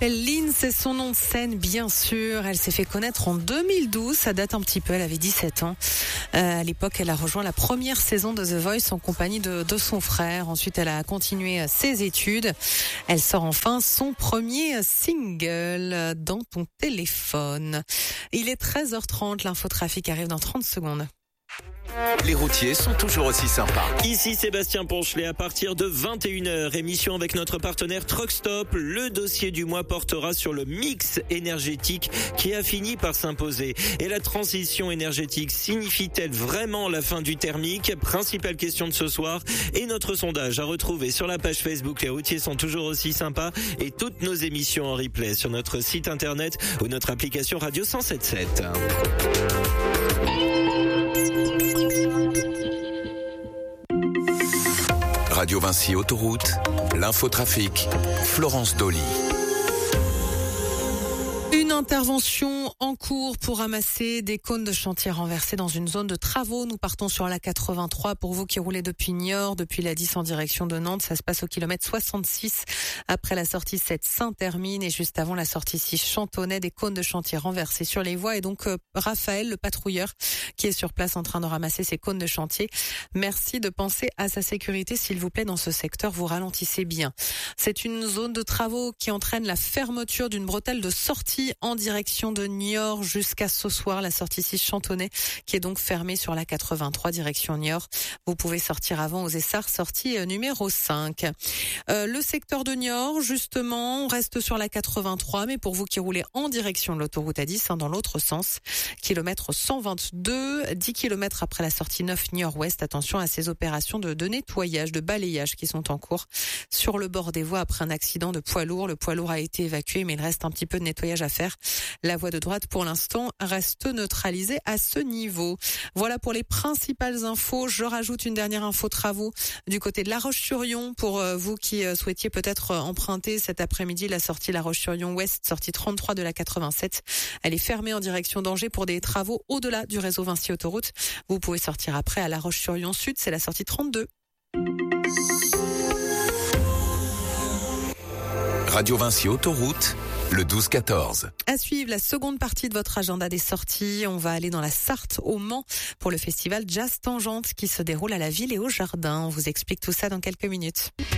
s'appelle Lynn, c'est son nom de scène bien sûr. Elle s'est fait connaître en 2012, ça date un petit peu, elle avait 17 ans. À l'époque, elle a rejoint la première saison de The Voice en compagnie de son frère. Ensuite, elle a continué ses études. Elle sort enfin son premier single, Dans ton téléphone. Il est 13h30, l'infotrafic arrive dans 30 secondes. Les routiers sont toujours aussi sympas. Ici Sébastien Ponchelet, à partir de 21h, émission avec notre partenaire Truck Stop. Le dossier du mois portera sur le mix énergétique qui a fini par s'imposer. Et la transition énergétique signifie-t-elle vraiment la fin du thermique? Principale question de ce soir. Et notre sondage à retrouver sur la page Facebook Les routiers sont toujours aussi sympas. Et toutes nos émissions en replay sur notre site internet ou notre application Radio 107.7. Radio Vinci Autoroute, l'infotrafic, Florence Dolly. Une intervention en cours pour ramasser des cônes de chantier renversés dans une zone de travaux. Nous partons sur la 83 pour vous qui roulez depuis Niort, depuis la 10 en direction de Nantes. Ça se passe au kilomètre 66 après la sortie 7 Saint-Hermine et juste avant la sortie 6 Chantonnay. Des cônes de chantier renversés sur les voies et donc Raphaël, le patrouilleur qui est sur place en train de ramasser ces cônes de chantier. Merci de penser à sa sécurité s'il vous plaît dans ce secteur. Vous ralentissez bien. C'est une zone de travaux qui entraîne la fermeture d'une bretelle de sortie en direction de Niort jusqu'à ce soir, la sortie 6 Chantonnay qui est donc fermée sur la 83 direction Niort. Vous pouvez sortir avant aux Essarts, sortie numéro 5. Le secteur de Niort, justement, on reste sur la 83, mais pour vous qui roulez en direction de l'autoroute A10, dans l'autre sens, kilomètre 122, 10 km après la sortie 9 Niort-Ouest, attention à ces opérations de nettoyage, de balayage qui sont en cours sur le bord des voies après un accident de poids lourd. Le poids lourd a été évacué, mais il reste un petit peu de nettoyage à faire. La voie de droite, pour l'instant, reste neutralisée à ce niveau. Voilà pour les principales infos. Je rajoute une dernière info travaux du côté de La Roche-sur-Yon pour vous qui souhaitiez peut-être emprunter cet après-midi la sortie La Roche-sur-Yon Ouest, sortie 33 de la 87. Elle est fermée en direction d'Angers pour des travaux au-delà du réseau Vinci Autoroute. Vous pouvez sortir après à La Roche-sur-Yon Sud, c'est la sortie 32. Radio Vinci Autoroute, le 12-14. À suivre la seconde partie de votre agenda des sorties. On va aller dans la Sarthe, au Mans, pour le festival Jazz Tangente qui se déroule à la ville et au jardin. On vous explique tout ça dans quelques minutes.